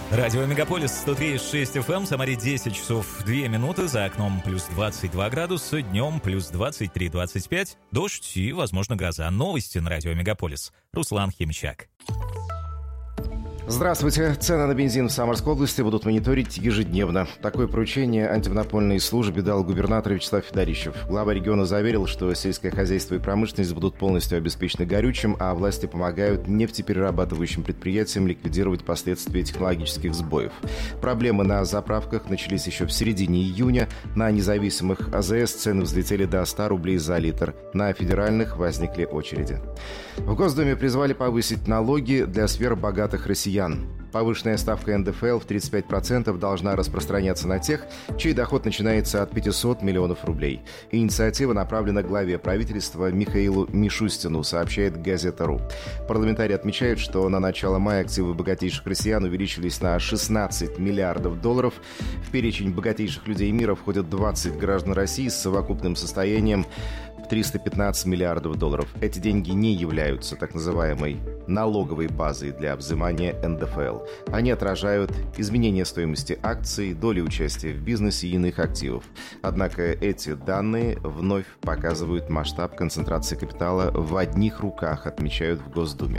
Радио Мегаполис 103,6 FM, Самаре 10 часов 2 минуты, за окном плюс 22 градуса, днем плюс 23-25, дождь и, возможно, гроза. Новости на Радио Мегаполис. Руслан Химчак. Здравствуйте. Цены на бензин в Самарской области будут мониторить ежедневно. Такое поручение антимонопольной службе дал губернатор Вячеслав Федорищев. Глава региона заверил, что сельское хозяйство и промышленность будут полностью обеспечены горючим, а власти помогают нефтеперерабатывающим предприятиям ликвидировать последствия технологических сбоев. Проблемы на заправках начались еще в середине июня. На независимых АЗС цены взлетели до 100 рублей за литр. На федеральных возникли очереди. В Госдуме призвали повысить налоги для сфер богатых россиян. Повышенная ставка НДФЛ в 35% должна распространяться на тех, чей доход начинается от 500 миллионов рублей. Инициатива направлена главе правительства Михаилу Мишустину, сообщает «Газета.ру». Парламентарии отмечают, что на начало мая активы богатейших россиян увеличились на 16 миллиардов долларов. В перечень богатейших людей мира входят 20 граждан России с совокупным состоянием в 315 миллиардов долларов. Эти деньги не являются так называемой налоговой базой для взимания НДФЛ. Они отражают изменение стоимости акций, доли участия в бизнесе и иных активов. Однако эти данные вновь показывают масштаб концентрации капитала в одних руках, отмечают в Госдуме.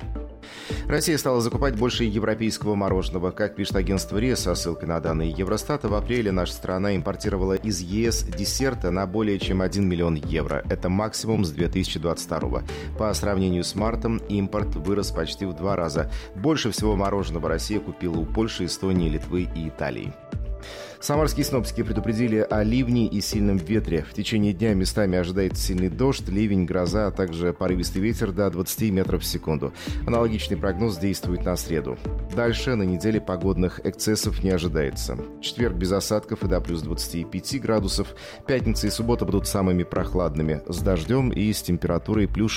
Россия стала закупать больше европейского мороженого. Как пишет агентство РИА со ссылкой на данные Евростата, в апреле наша страна импортировала из ЕС десерта на более чем 1 миллион евро. Это максимум с 2022. По сравнению с мартом импорт вырос почти в 2 раза. Больше всего мороженого Россия купила у Польши, Эстонии, Литвы и Италии. Самарские синоптики предупредили о ливне и сильном ветре. В течение дня местами ожидается сильный дождь, ливень, гроза, а также порывистый ветер до 20 метров в секунду. Аналогичный прогноз действует на среду. Дальше на неделе погодных эксцессов не ожидается. Четверг без осадков и до плюс 25 градусов. Пятница и суббота будут самыми прохладными, с дождем и с температурой плюс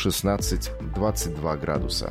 16-22 градуса.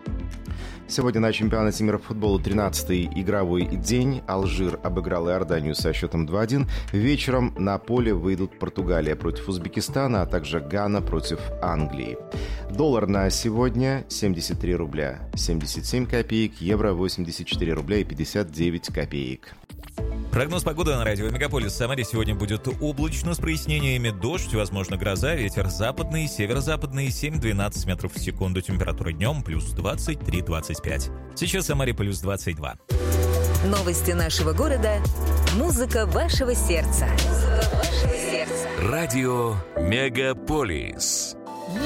Сегодня на чемпионате мира по футболу 13-й игровой день. Алжир обыграл Иорданию со счетом 2-1. Вечером на поле выйдут Португалия против Узбекистана, а также Гана против Англии. Доллар на сегодня 73 рубля 77 копеек, евро 84 рубля и 59 копеек. Прогноз погоды на радио Мегаполис. В Самаре сегодня будет облачно с прояснениями, дождь, возможно, гроза, ветер западный, северо-западный 7-12 метров в секунду. Температура днем плюс 23-25. Сейчас в Самаре плюс 22. Новости нашего города. Музыка вашего сердца. Радио Мегаполис.